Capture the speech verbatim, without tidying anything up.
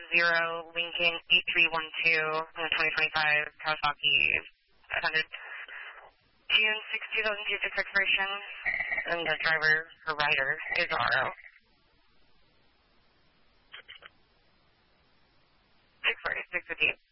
zero Lincoln eight three one two on the twenty twenty-five Kawasaki five hundred. June sixth, two thousand two, six expiration, and the driver, or rider, is R O. six forty-six with you.